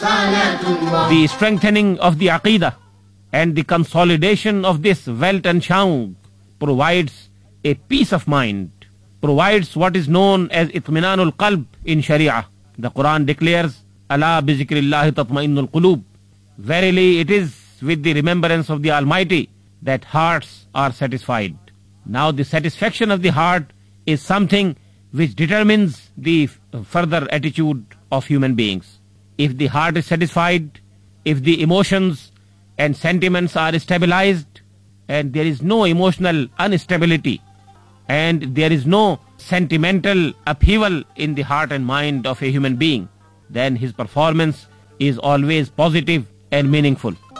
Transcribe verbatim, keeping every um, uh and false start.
The strengthening of the Aqidah and the consolidation of this wealth and shaun provides a peace of mind, provides what is known as itminanul qalb in Sharia. The Quran declares, Ala bi zikrillahi tatma'innul qulub. Verily it is with the remembrance of the Almighty that hearts are satisfied. Now the satisfaction of the heart is something which determines the further attitude of human beings. If the heart is satisfied, if the emotions and sentiments are stabilized, and there is no emotional instability, and there is no sentimental upheaval in the heart and mind of a human being, then his performance is always positive and meaningful.